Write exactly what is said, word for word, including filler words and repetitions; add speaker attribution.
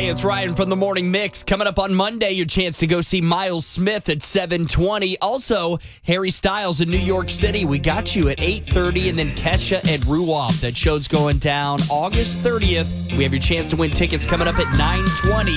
Speaker 1: Hey, it's Ryan from the Morning Mix. Coming up on Monday, your chance to go see Miles Smith at seven twenty. Also, Harry Styles in New York City. We got you at eight thirty, and then Kesha at Ruoff. That show's going down August thirtieth. We have your chance to win tickets coming up at nine twenty.